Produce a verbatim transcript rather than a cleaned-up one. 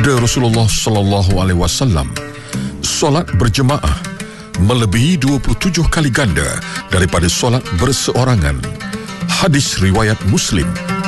Sabda Rasulullah sallallahu alaihi wasallam, solat berjemaah melebihi dua puluh tujuh kali ganda daripada solat berseorangan. Hadis riwayat Muslim.